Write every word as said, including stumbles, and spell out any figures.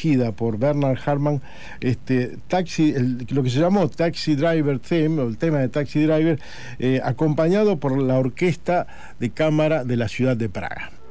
dirigida por Bernard Herrmann, este, taxi, el, lo que se llamó Taxi Driver Theme, o el tema de Taxi Driver, eh, acompañado por la Orquesta de Cámara de la ciudad de Praga.